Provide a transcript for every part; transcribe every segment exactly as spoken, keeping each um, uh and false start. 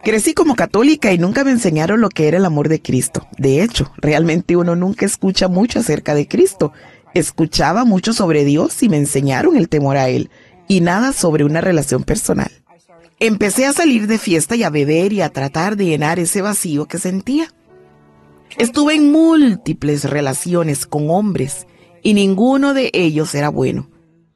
Crecí como católica y nunca me enseñaron lo que era el amor de Cristo. De hecho, realmente uno nunca escucha mucho acerca de Cristo. Escuchaba mucho sobre Dios y me enseñaron el temor a Él, y nada sobre una relación personal. Empecé a salir de fiesta y a beber y a tratar de llenar ese vacío que sentía. Estuve en múltiples relaciones con hombres y ninguno de ellos era bueno.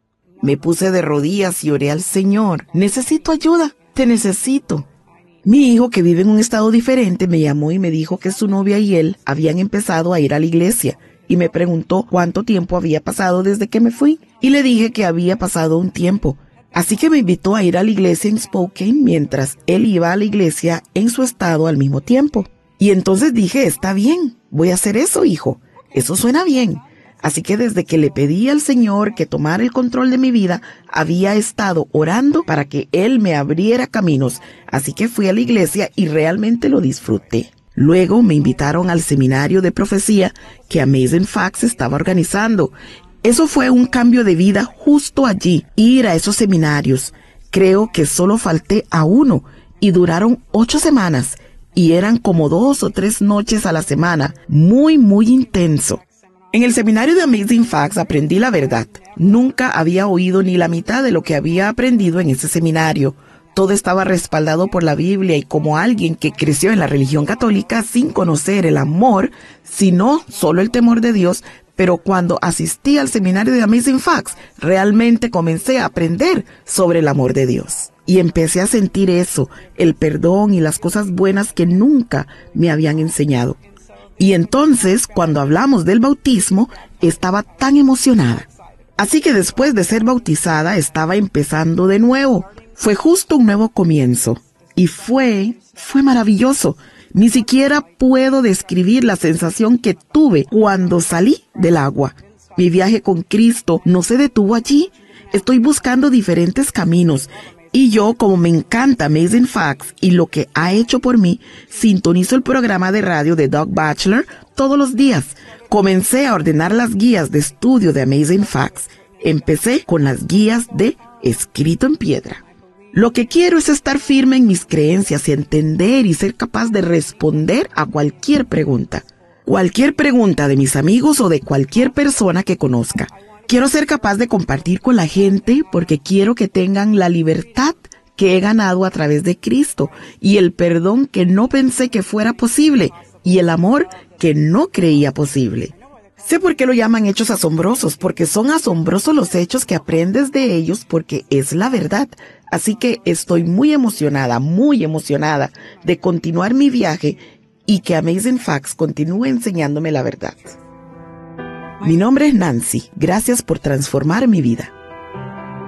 Me puse de rodillas y oré al Señor. Necesito ayuda, te necesito. Mi hijo, que vive en un estado diferente, me llamó y me dijo que su novia y él habían empezado a ir a la iglesia y me preguntó cuánto tiempo había pasado desde que me fui y le dije que había pasado un tiempo. Así que me invitó a ir a la iglesia en Spokane mientras él iba a la iglesia en su estado al mismo tiempo. Y entonces dije, está bien, voy a hacer eso, hijo. Eso suena bien. Así que desde que le pedí al Señor que tomara el control de mi vida, había estado orando para que Él me abriera caminos. Así que fui a la iglesia y realmente lo disfruté. Luego me invitaron al seminario de profecía que Amazing Facts estaba organizando. Eso fue un cambio de vida justo allí, ir a esos seminarios. Creo que solo falté a uno y duraron ocho semanas y eran como dos o tres noches a la semana, muy, muy intenso. En el seminario de Amazing Facts aprendí la verdad. Nunca había oído ni la mitad de lo que había aprendido en ese seminario. Todo estaba respaldado por la Biblia y como alguien que creció en la religión católica sin conocer el amor, sino solo el temor de Dios, pero cuando asistí al seminario de Amazing Facts, realmente comencé a aprender sobre el amor de Dios. Y empecé a sentir eso, el perdón y las cosas buenas que nunca me habían enseñado. Y entonces, cuando hablamos del bautismo, estaba tan emocionada. Así que después de ser bautizada, estaba empezando de nuevo. Fue justo un nuevo comienzo. Y fue, fue maravilloso. Ni siquiera puedo describir la sensación que tuve cuando salí del agua. Mi viaje con Cristo no se detuvo allí. Estoy buscando diferentes caminos. Y yo, como me encanta Amazing Facts y lo que ha hecho por mí, sintonizo el programa de radio de Doug Batchelor todos los días. Comencé a ordenar las guías de estudio de Amazing Facts. Empecé con las guías de Escrito en Piedra. Lo que quiero es estar firme en mis creencias y entender y ser capaz de responder a cualquier pregunta. Cualquier pregunta de mis amigos o de cualquier persona que conozca. Quiero ser capaz de compartir con la gente porque quiero que tengan la libertad que he ganado a través de Cristo y el perdón que no pensé que fuera posible y el amor que no creía posible. Sé por qué lo llaman hechos asombrosos, porque son asombrosos los hechos que aprendes de ellos porque es la verdad. Así que estoy muy emocionada, muy emocionada de continuar mi viaje y que Amazing Facts continúe enseñándome la verdad. Mi nombre es Nancy. Gracias por transformar mi vida.